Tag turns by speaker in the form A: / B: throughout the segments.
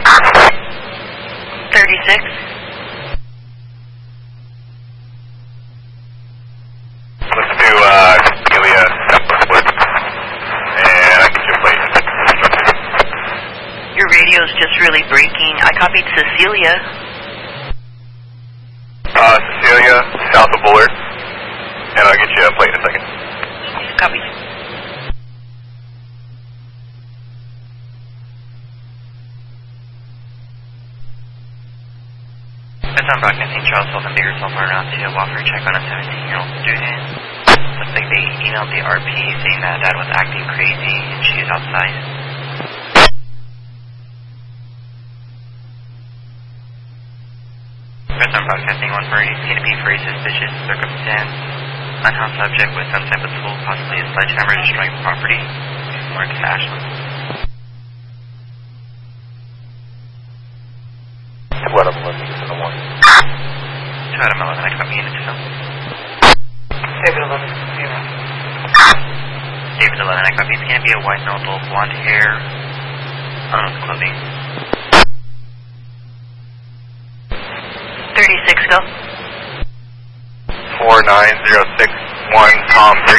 A: 36.
B: Let's do Celia, Southwest, and I get your plate.
A: Your radio's just really breaking. I copied Cecilia.
B: Cecilia, south of Bullard, and I'll get you a plate in a second.
A: Copy.
C: That's on broadcasting Charles Sullivan Bigger Sulphur around to offer a check on a 17-year-old student. Looks like they emailed the RP saying that dad was acting crazy and she is outside. That's on broadcasting 140. Need to be for a suspicious circumstance. Unhoused subject with some type of tool, possibly a sledgehammer, destroying property. Mark Ashland.
B: What I'm looking for the one.
C: 2 out of 11, I copy unit 2.
D: David 11, zero.
C: David 11, I copy. It's going to be a white male, blonde hair, unknown clothing.
A: 36, go.
B: 49061 Tom 3.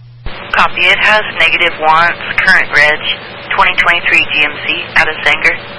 A: Copy. It has negative wants, current reg, 2023 GMC, out of Sanger.